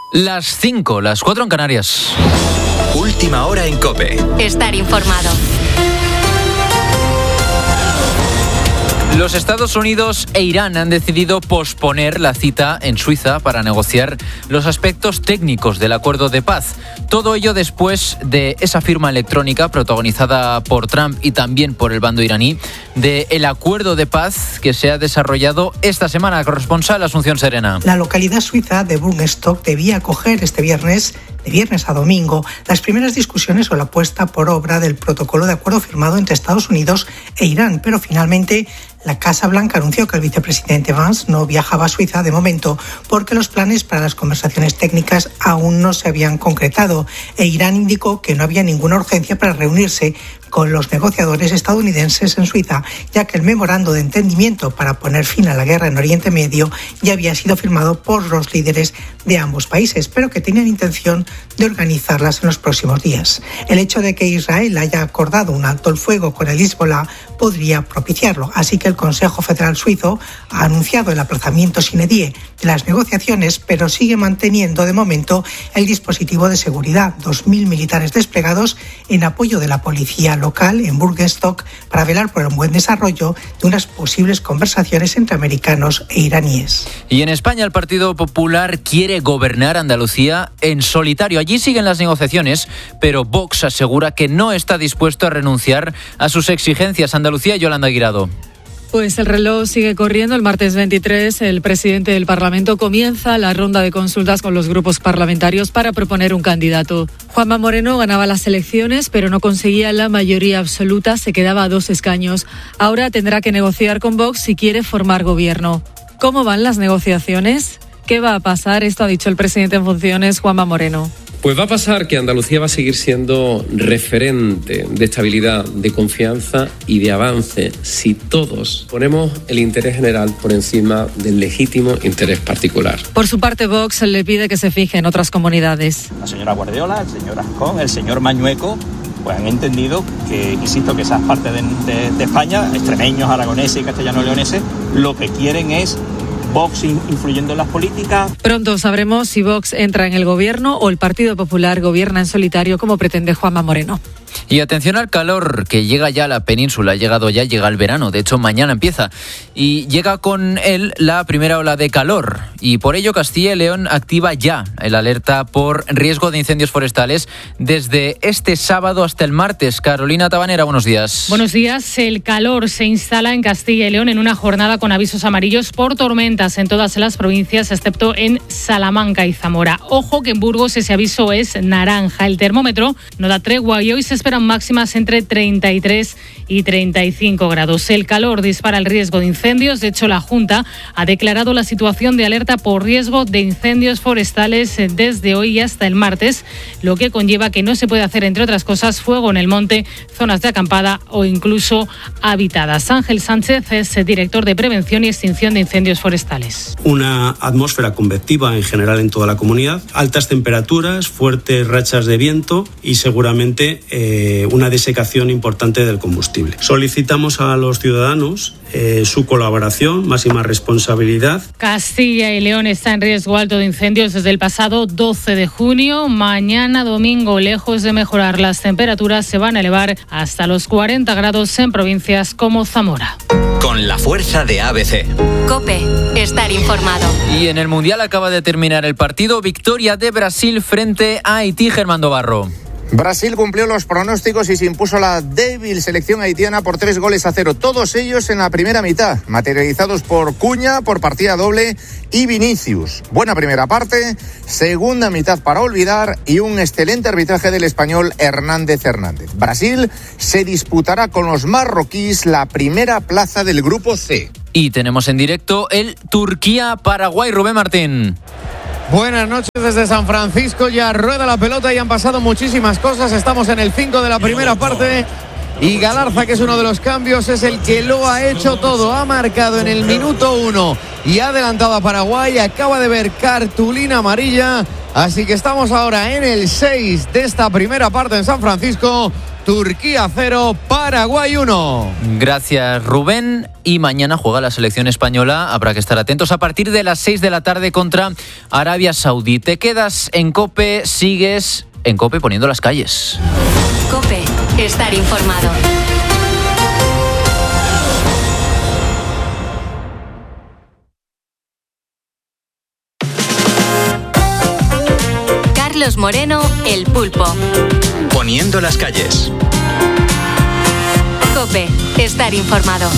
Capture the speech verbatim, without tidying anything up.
Las cinco, las cuatro en Canarias. Última hora en COPE. Estar informado. Los Estados Unidos e Irán han decidido posponer la cita en Suiza para negociar los aspectos técnicos del acuerdo de paz. Todo ello después de esa firma electrónica protagonizada por Trump y también por el bando iraní del acuerdo de paz que se ha desarrollado esta semana. Corresponsal Asunción Serena. La localidad suiza de Bundestag debía acoger este viernes, de viernes a domingo, las primeras discusiones sobre la puesta por obra del protocolo de acuerdo firmado entre Estados Unidos e Irán, pero finalmente la Casa Blanca anunció que el vicepresidente Vance no viajaba a Suiza de momento porque los planes para las conversaciones técnicas aún no se habían concretado e Irán indicó que no había ninguna urgencia para reunirse con los negociadores estadounidenses en Suiza, ya que el memorando de entendimiento para poner fin a la guerra en Oriente Medio ya había sido firmado por los líderes de ambos países, pero que tenían intención de organizarlas en los próximos días. El hecho de que Israel haya acordado un alto el fuego con el Hezbollah podría propiciarlo, así que el Consejo Federal Suizo ha anunciado el aplazamiento sine die de las negociaciones, pero sigue manteniendo de momento el dispositivo de seguridad, dos mil militares desplegados en apoyo de la policía local en Bundestag para velar por el buen desarrollo de unas posibles conversaciones entre americanos e iraníes. Y en España el Partido Popular quiere gobernar Andalucía en solitario. Allí siguen las negociaciones, pero Vox asegura que no está dispuesto a renunciar a sus exigencias. Andalucía, Yolanda Guirado. Pues el reloj sigue corriendo. El martes veintitrés, el presidente del Parlamento comienza la ronda de consultas con los grupos parlamentarios para proponer un candidato. Juanma Moreno ganaba las elecciones, pero no conseguía la mayoría absoluta, se quedaba a dos escaños. Ahora tendrá que negociar con Vox si quiere formar gobierno. ¿Cómo van las negociaciones? ¿Qué va a pasar? Esto ha dicho el presidente en funciones, Juanma Moreno. Pues va a pasar que Andalucía va a seguir siendo referente de estabilidad, de confianza y de avance si todos ponemos el interés general por encima del legítimo interés particular. Por su parte, Vox le pide que se fije en otras comunidades. La señora Guardiola, el señor Ascón, el señor Mañueco, pues han entendido que, insisto, que esas partes de, de, de España, extremeños, aragoneses y castellano-leoneses, lo que quieren es Vox influyendo en las políticas. Pronto sabremos si Vox entra en el gobierno o el Partido Popular gobierna en solitario, como pretende Juanma Moreno. Y atención al calor que llega ya a la península, ha llegado ya, llega el verano, de hecho mañana empieza y llega con él la primera ola de calor y por ello Castilla y León activa ya el alerta por riesgo de incendios forestales desde este sábado hasta el martes. Carolina Tabanera, buenos días. Buenos días. El calor se instala en Castilla y León en una jornada con avisos amarillos por tormentas en todas las provincias excepto en Salamanca y Zamora. Ojo que en Burgos ese aviso es naranja. El termómetro no da tregua y hoy se esperan máximas entre treinta y tres y treinta y cinco grados. El calor dispara el riesgo de incendios. De hecho, la Junta ha declarado la situación de alerta por riesgo de incendios forestales desde hoy hasta el martes, lo que conlleva que no se puede hacer, entre otras cosas, fuego en el monte, zonas de acampada o incluso habitadas. Ángel Sánchez es director de Prevención y Extinción de Incendios Forestales. Una atmósfera convectiva en general en toda la comunidad, altas temperaturas, fuertes rachas de viento y seguramente eh, una desecación importante del combustible. Solicitamos a los ciudadanos eh, su colaboración, máxima responsabilidad. Castilla y León está en riesgo alto de incendios desde el pasado doce de junio. Mañana domingo, lejos de mejorar, las temperaturas se van a elevar hasta los cuarenta grados en provincias como Zamora. Con la fuerza de A B C. COPE, estar informado. Y en el Mundial acaba de terminar el partido. Victoria de Brasil frente a Haití, Germán Barro. Brasil cumplió los pronósticos y se impuso a la débil selección haitiana por tres goles a cero. Todos ellos en la primera mitad, materializados por Cuña, por partida doble y Vinicius. Buena primera parte, segunda mitad para olvidar y un excelente arbitraje del español Hernández Hernández. Brasil se disputará con los marroquíes la primera plaza del grupo C. Y tenemos en directo el Turquía-Paraguay, Rubén Martín. Buenas noches desde San Francisco, ya rueda la pelota y han pasado muchísimas cosas. Estamos en el cinco de la primera parte y Galarza, que es uno de los cambios, es el que lo ha hecho todo. Ha marcado en el minuto uno y ha adelantado a Paraguay. Acaba de ver cartulina amarilla, así que estamos ahora en el seis de esta primera parte en San Francisco. Turquía cero, Paraguay uno. Gracias, Rubén. Y mañana juega la selección española. Habrá que estar atentos a partir de las seis de la tarde contra Arabia Saudí. Te quedas en COPE, sigues en COPE poniendo las calles. COPE, estar informado. Carlos Moreno, El Pulpo. Poniendo las calles. COPE, estar informado.